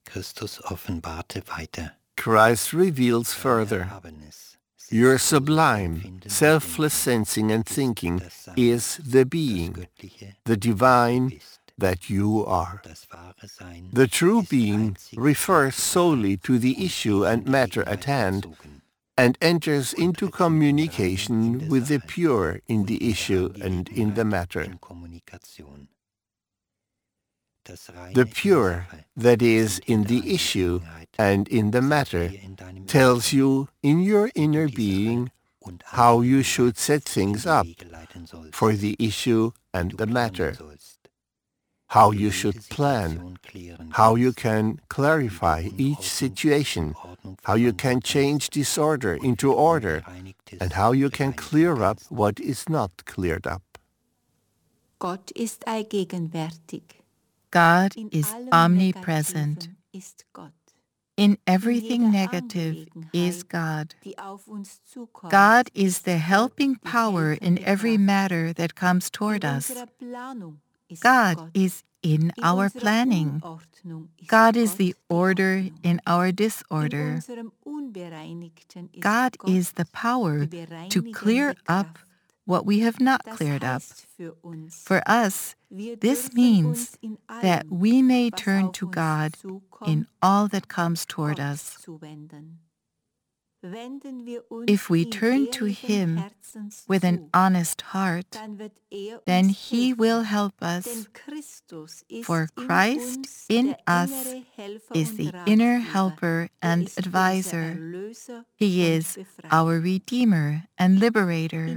Christus offenbarte weiter. Christ reveals further. Your sublime, selfless sensing and thinking is the being, the divine that you are. The true being refers solely to the issue and matter at hand and enters into communication with the pure in the issue and in the matter. The pure that is in the issue and in the matter tells you in your inner being how you should set things up for the issue and the matter, how you should plan, how you can clarify each situation, how you can change disorder into order, and how you can clear up what is not cleared up. Gott ist allgegenwärtig. God is omnipresent. In everything negative is God. God is the helping power in every matter that comes toward us. God is in our planning. God is the order in our disorder. God is the power to clear up what we have not cleared up. For us, this means that we may turn to God in all that comes toward us. If we turn to Him with an honest heart, then He will help us, for Christ in us is the inner helper and advisor. He is our Redeemer and Liberator.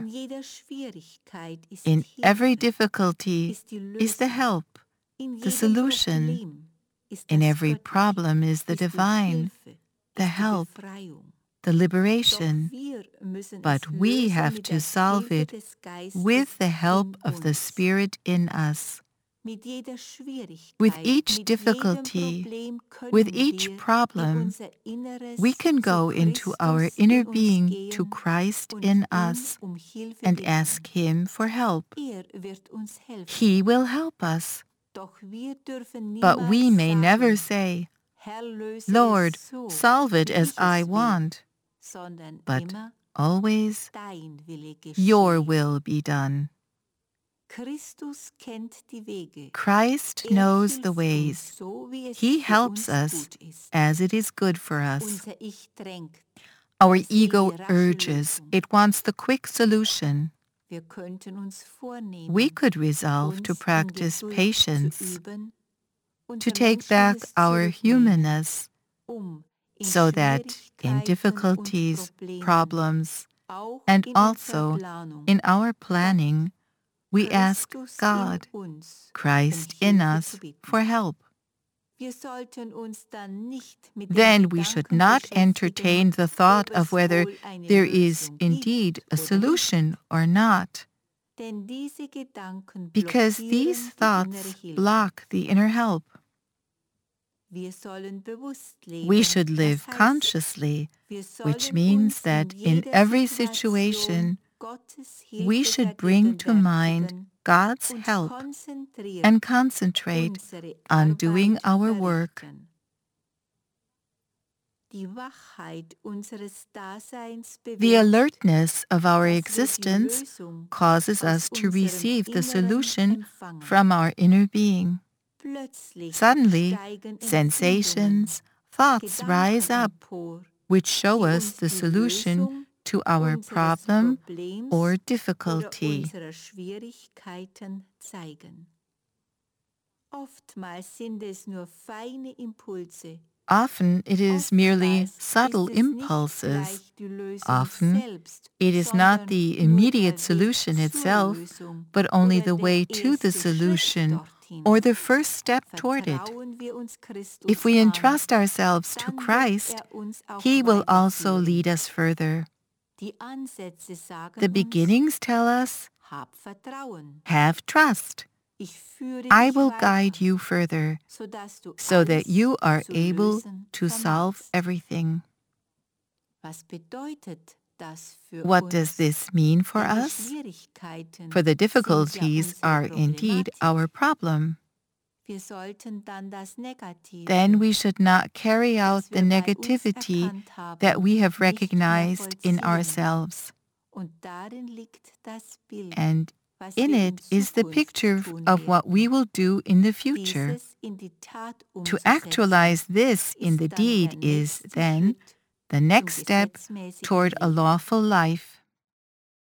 In every difficulty is the help, the solution. In every problem is the divine, the help, the liberation, but we have to solve it with the help of the Spirit in us. With each difficulty, with each problem, we can go into our inner being to Christ in us and ask Him for help. He will help us, but we may never say, "Lord, solve it as I want," but always, "Your will be done." Christ knows the ways. He helps us as it is good for us. Our ego urges, it wants the quick solution. We could resolve to practice patience, to take back our humanness, so that in difficulties, problems, and also in our planning, we ask God, Christ in us, for help. Then we should not entertain the thought of whether there is indeed a solution or not, because these thoughts block the inner help. We should live consciously, which means that in every situation, we should bring to mind God's help and concentrate on doing our work. The alertness of our existence causes us to receive the solution from our inner being. Suddenly, sensations, thoughts rise up, which show us the solution to our problem or difficulty. Often it is merely subtle impulses. Often it is not the immediate solution itself, but only the way to the solution or the first step toward it. If we entrust ourselves to Christ, He will also lead us further. The beginnings tell us, have trust. I will guide you further, so that you are able to solve everything. What does this mean for us? For the difficulties are indeed our problem. then we should not carry out the negativity that we have recognized in ourselves. And in it is the picture of what we will do in the future. To actualize this in the deed is, then, the next step toward a lawful life.